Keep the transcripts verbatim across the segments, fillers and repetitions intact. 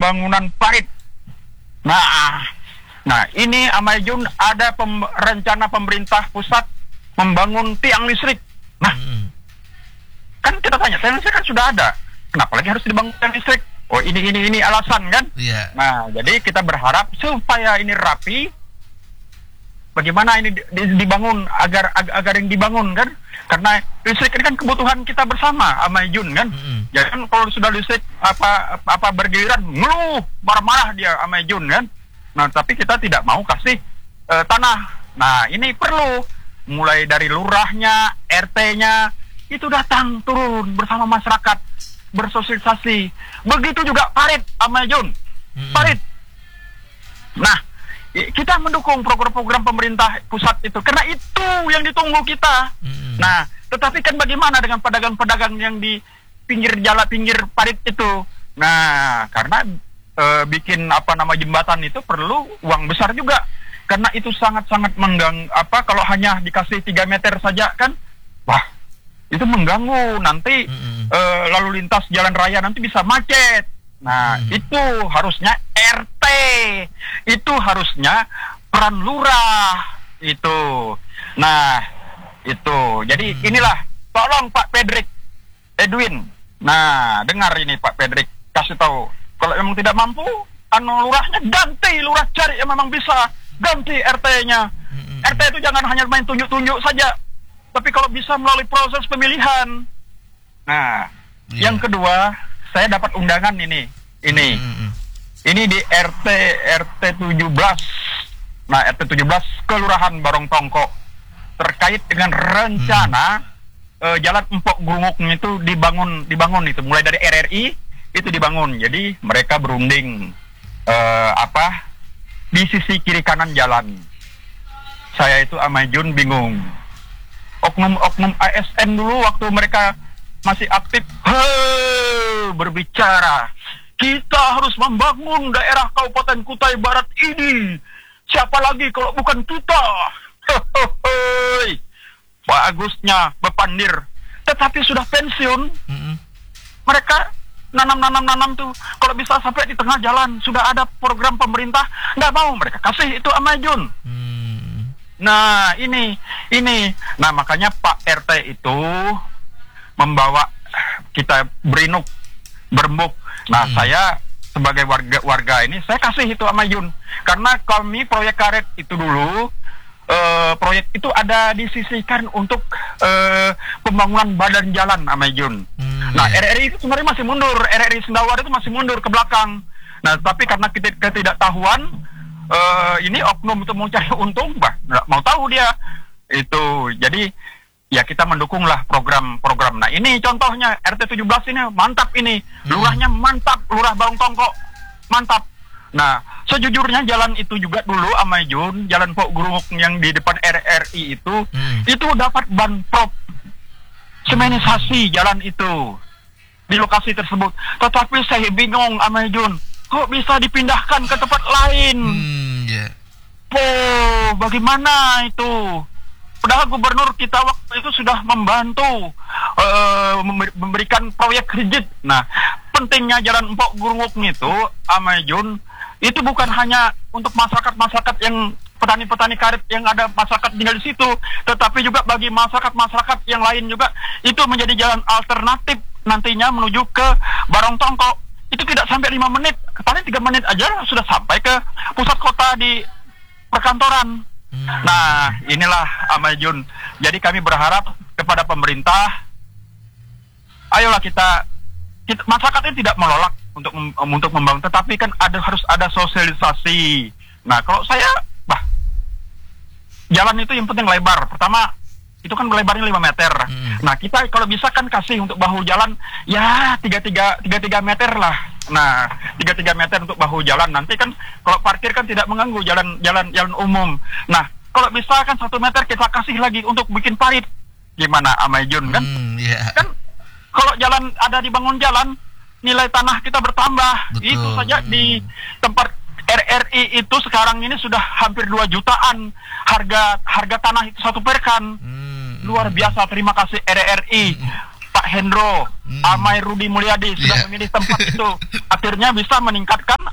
pembangunan parit. Nah, nah ini Amayjun ada pem, rencana pemerintah pusat membangun tiang listrik. Nah, hmm. kan kita tanya, tiang listrik kan sudah ada, kenapa lagi harus dibangun tiang listrik? Oh ini ini ini alasan kan? Yeah. Nah, jadi kita berharap supaya ini rapi. Bagaimana ini dibangun agar agar yang dibangun kan? Karena listrik ini kan kebutuhan kita bersama, Amayjun kan. Mm-hmm. Jadi kan kalau sudah listrik apa apa bergiliran ngeluh, marah-marah dia Amayjun kan. Nah, tapi kita tidak mau kasih uh, tanah. Nah, ini perlu mulai dari lurahnya, R T-nya itu datang turun bersama masyarakat, bersosialisasi. Begitu juga parit Amayjun. Mm-hmm. Parit. Nah, kita mendukung program-program pemerintah pusat itu karena itu yang ditunggu kita. Mm-hmm. Nah, tetapi kan bagaimana dengan pedagang-pedagang yang di pinggir jalan, pinggir parit itu? Nah, karena e, bikin apa nama jembatan itu perlu uang besar juga. Karena itu sangat-sangat mengganggu. Apa kalau hanya dikasih tiga meter saja kan? Wah, itu mengganggu nanti mm-hmm. e, lalu lintas jalan raya nanti bisa macet. Nah, hmm. itu harusnya R T, itu harusnya peran lurah, itu. Nah, itu. Jadi hmm. inilah, tolong Pak Pedrik, Edwin. Nah, dengar ini Pak Pedrik, kasih tahu. Kalau memang tidak mampu, anu lurahnya ganti, lurah cari yang memang bisa, ganti R T-nya. Hmm. R T itu jangan hanya main tunjuk-tunjuk saja, tapi kalau bisa melalui proses pemilihan. Nah, yeah. yang kedua, saya dapat undangan ini, ini, mm-hmm. ini di R T R T tujuh belas, nah R T tujuh belas Kelurahan Barong Tongko terkait dengan rencana mm. uh, Jalan Empok Grunguk itu dibangun, dibangun itu mulai dari R R I itu dibangun, jadi mereka berunding uh, apa di sisi kiri kanan jalan. Saya itu Amayjun bingung, oknum-oknum A S N dulu waktu mereka masih aktif hei, berbicara kita harus membangun daerah Kabupaten Kutai Barat ini, siapa lagi kalau bukan kita. Hei, bagusnya bepandir, tetapi sudah pensiun. Mm-hmm. Mereka nanam-nanam-nanam tuh kalau bisa sampai di tengah jalan sudah ada program pemerintah, nggak mau mereka kasih itu Amayjun. Mm. Nah ini ini nah makanya Pak R T itu membawa kita berinuk, berembuk. Nah, hmm. saya sebagai warga warga ini, saya kasih itu Amayjun. Karena kami proyek karet itu dulu, uh, proyek itu ada disisihkan untuk uh, pembangunan badan jalan Amayjun. Hmm, nah, yeah. R R I itu sebenarnya masih mundur, R R I Sendawar itu masih mundur ke belakang. Nah, tapi karena kita ketidaktahuan, uh, ini oknum itu mau cari untung, bah, nggak mau tahu dia. Itu, jadi ya kita mendukunglah program-program. Nah ini contohnya R T tujuh belas ini mantap ini, lurahnya mantap, lurah Barong Tongko mantap. Nah sejujurnya jalan itu juga dulu Amayjun, jalan Pok Grunguk yang di depan R R I itu, hmm. itu dapat banprop semenisasi jalan itu di lokasi tersebut. Tetapi saya bingung Amayjun, kok bisa dipindahkan ke tempat lain? Hmm, yeah. Oh, bagaimana itu? Padahal gubernur kita waktu itu sudah membantu uh, memberikan proyek rigid. Nah, pentingnya jalan Empok Grunguk itu, Amayjun, itu bukan hanya untuk masyarakat-masyarakat yang petani-petani karet yang ada masyarakat tinggal di situ, tetapi juga bagi masyarakat-masyarakat yang lain juga itu menjadi jalan alternatif nantinya menuju ke Barong Tongko. Itu tidak sampai lima menit, paling tiga menit aja sudah sampai ke pusat kota di perkantoran. Hmm. Nah, inilah Amayjun. Jadi kami berharap kepada pemerintah, ayolah kita, kita masyarakat ini tidak menolak untuk untuk membangun, tetapi kan ada harus ada sosialisasi. Nah, kalau saya, bah, jalan itu yang penting lebar. Pertama, itu kan lebarnya lima meter. Hmm. Nah, kita kalau bisa kan kasih untuk bahu jalan ya tiga puluh tiga meter lah. Nah, tiga puluh tiga meter untuk bahu jalan. Nanti kan kalau parkir kan tidak mengganggu jalan jalan jalan umum. Nah, kalau bisa kan satu meter kita kasih lagi untuk bikin parit. Gimana Amayjun kan? Hmm, yeah. Kan kalau jalan ada dibangun jalan, nilai tanah kita bertambah. Betul. Itu saja di tempat R R I itu sekarang ini sudah hampir dua jutaan harga harga tanah itu satu perkan. Hmm, luar biasa. Terima kasih R R I. Hmm. Pak Hendro, hmm. Amai Rudi Mulyadi sudah yeah. memilih tempat itu. Akhirnya bisa meningkatkan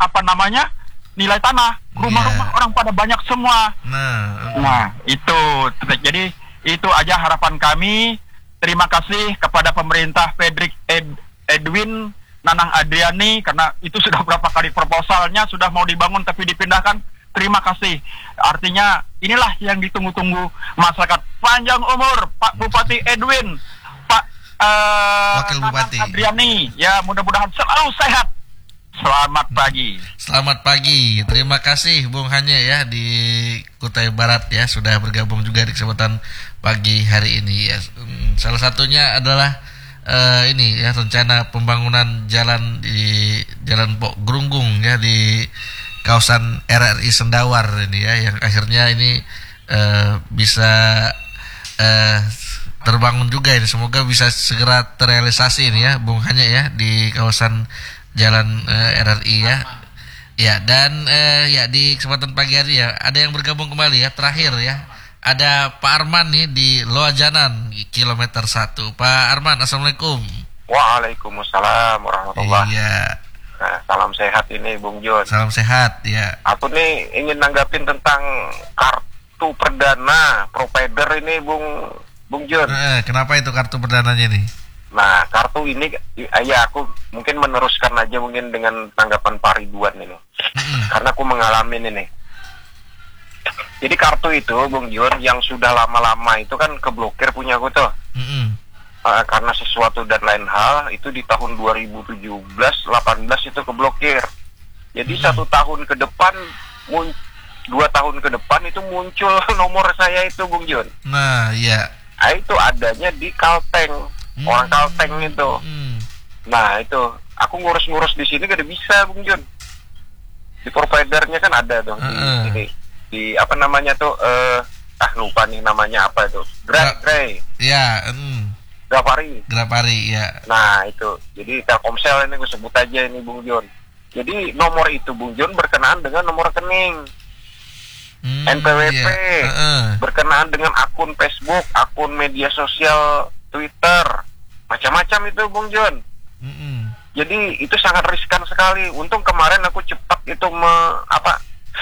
apa namanya nilai tanah, rumah-rumah yeah. orang pada banyak semua. Nah, nah itu jadi itu aja harapan kami. Terima kasih kepada pemerintah Fredrik Ed, Edwin Nanang Adriani karena itu sudah berapa kali proposalnya sudah mau dibangun tapi dipindahkan. Terima kasih. Artinya inilah yang ditunggu-tunggu masyarakat. Panjang umur Pak Bupati Edwin, Pak uh, Wakil Bupati Adriani. Ya mudah-mudahan selalu sehat. Selamat pagi. Selamat pagi. Terima kasih Bung Hanya ya di Kutai Barat ya sudah bergabung juga di kesempatan pagi hari ini ya. Salah satunya adalah uh, ini ya rencana pembangunan jalan di Jalan Pok Grunggung ya di kawasan R R I Sendawar ini ya yang akhirnya ini uh, bisa uh, terbangun juga ini, semoga bisa segera terrealisasi ini ya Bung Hanya ya di kawasan Jalan uh, R R I ya. Ya dan uh, ya di kesempatan pagi hari ya ada yang bergabung kembali ya terakhir ya. Ada Pak Arman nih di Loajanan kilometer satu. Pak Arman, assalamualaikum. Waalaikumsalam warahmatullahi. Iya. Nah, salam sehat ini Bung Jun. Salam sehat ya. Aku nih ingin nanggapin tentang kartu perdana provider ini Bung Bung Jun. Eh, kenapa itu kartu perdananya nih? Nah, kartu ini ya aku mungkin meneruskan aja mungkin dengan tanggapan Pak Ridwan ini. Karena aku mengalami ini. Jadi kartu itu Bung Jun yang sudah lama-lama itu kan keblokir punya aku tuh. Uh, karena sesuatu dan lain hal itu di tahun dua ribu tujuh belas delapan belas itu keblokir. Jadi hmm. satu tahun ke depan mun- dua tahun ke depan itu muncul nomor saya itu Bung Jun. Nah, iya. Nah, itu adanya di Kalteng. Hmm. Orang Kalteng itu. Hmm. Nah, itu aku ngurus-ngurus di sini gak bisa Bung Jun. Di providernya kan ada tuh uh-uh. di, di di apa namanya tuh uh, ah lupa nih namanya apa itu. Grey, Grey. Iya, mm. Grapari. Grapari, ya. Nah, itu. Jadi Telkomsel ini gue sebut aja ini Bung Jon. Jadi nomor itu Bung Jon berkenaan dengan nomor rekening. Hmm, N P W P. Yeah. Uh-uh. Berkenaan dengan akun Facebook, akun media sosial Twitter. Macam-macam itu Bung Jon. Uh-uh. Jadi itu sangat riskan sekali. Untung kemarin aku cepat itu me, apa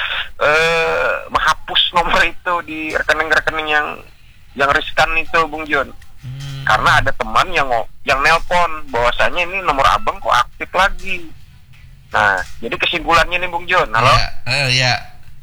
eh, menghapus nomor itu di rekening-rekening yang yang riskan itu Bung Jon. Hmm. Karena ada teman yang yang nelpon bahwasanya ini nomor abang kok aktif lagi. Nah, jadi kesimpulannya nih Bung Jon, halo. Iya. Uh, ya.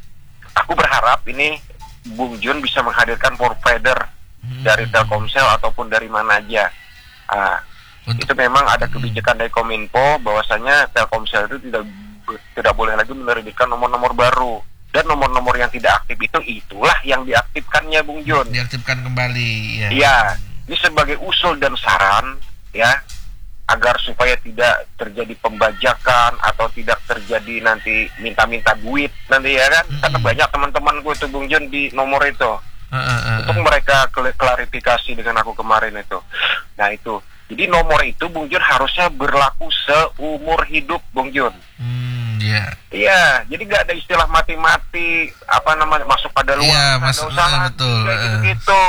Aku berharap ini Bung Jon bisa menghadirkan provider hmm. dari Telkomsel ataupun dari mana aja. Nah, Untuk... itu memang ada kebijakan dari Kominfo bahwasanya Telkomsel itu tidak tidak boleh lagi menerbitkan nomor-nomor baru. Dan nomor-nomor yang tidak aktif itu itulah yang diaktifkannya Bung Jon. Diaktifkan kembali ya. Iya. Ini sebagai usul dan saran ya agar supaya tidak terjadi pembajakan atau tidak terjadi nanti minta-minta duit nanti ya kan. Mm-hmm. Karena banyak teman-teman gue itu Bung Jon di nomor itu. Uh, uh, uh, Untuk mereka klarifikasi dengan aku kemarin itu. Nah itu. Jadi nomor itu Bung Jon harusnya berlaku seumur hidup Bung Jon. Hmm, iya. Iya, jadi nggak ada istilah mati-mati apa namanya masuk pada luar. Iya, masuk uh, betul. Gitu-gitu.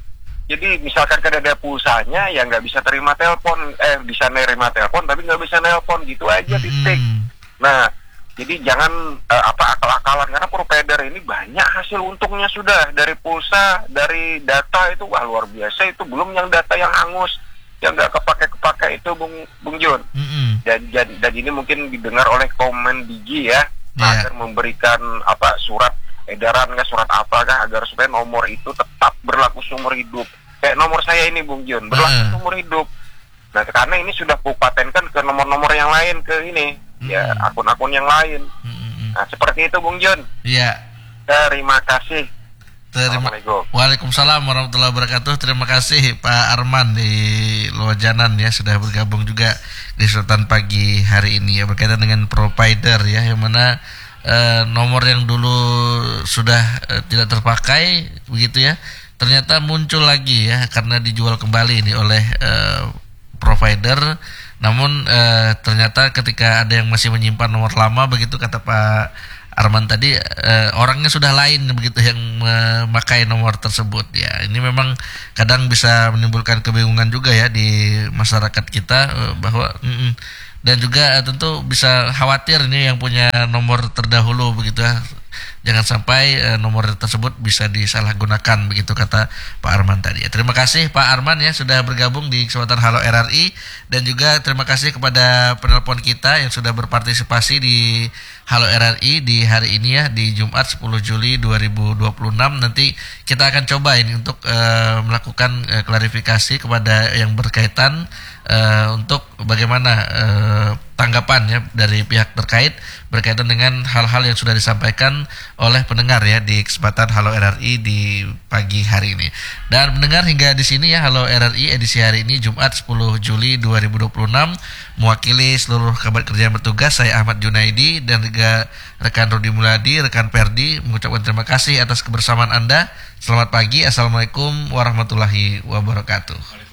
Jadi misalkan kan ada pulsanya ya nggak bisa terima telepon, eh bisa nerima telepon tapi nggak bisa nelpon gitu aja titik. Hmm. Nah, jadi jangan uh, apa akal-akalan karena provider ini banyak hasil untungnya sudah dari pulsa, dari data itu wah luar biasa itu belum yang data yang hangus yang nggak kepake-kepake itu Bung Bung Jon. Mm-hmm. Dan, dan dan ini mungkin didengar oleh Komendigi ya yeah. agar memberikan apa surat edaran nggak surat apa kah agar supaya nomor itu tetap berlaku seumur hidup. Kayak nomor saya ini Bung Jon berlaku uh. seumur hidup. Nah karena ini sudah kupatenkan ke nomor-nomor yang lain ke ini mm. ya akun-akun yang lain. Mm-hmm. Nah seperti itu Bung Jon. Iya. Yeah. Terima kasih. Terima. Waalaikumsalam warahmatullahi wabarakatuh. Terima kasih Pak Arman di Loajanan ya sudah bergabung juga di kesempatan pagi hari ini ya berkaitan dengan provider ya yang mana eh, nomor yang dulu sudah eh, tidak terpakai begitu ya ternyata muncul lagi ya karena dijual kembali ini oleh eh, provider. Namun eh, ternyata ketika ada yang masih menyimpan nomor lama begitu kata Pak Arman tadi eh, orangnya sudah lain begitu yang memakai nomor tersebut ya. Ini memang kadang bisa menimbulkan kebingungan juga ya di masyarakat kita eh, bahwa mm, dan juga uh, tentu bisa khawatir ini yang punya nomor terdahulu begitu ya. Jangan sampai uh, nomor tersebut bisa disalahgunakan begitu kata Pak Arman tadi. Ya, terima kasih Pak Arman ya sudah bergabung di kesempatan Halo R R I, dan juga terima kasih kepada penelpon kita yang sudah berpartisipasi di Halo R R I di hari ini ya, di Jumat sepuluh Juli dua ribu dua puluh enam. Nanti kita akan coba ini untuk uh, melakukan uh, klarifikasi kepada yang berkaitan uh, untuk bagaimana uh, tanggapan ya dari pihak terkait berkaitan dengan hal-hal yang sudah disampaikan oleh pendengar ya di kesempatan Halo R R I di pagi hari ini. Dan pendengar, hingga di sini ya Halo R R I edisi hari ini Jumat sepuluh Juli dua ribu dua puluh enam, mewakili seluruh kabar kerja yang bertugas, saya Ahmad Junaidi dan juga rekan Rudi Muladi, rekan Perdi mengucapkan terima kasih atas kebersamaan Anda. Selamat pagi, Assalamualaikum warahmatullahi wabarakatuh.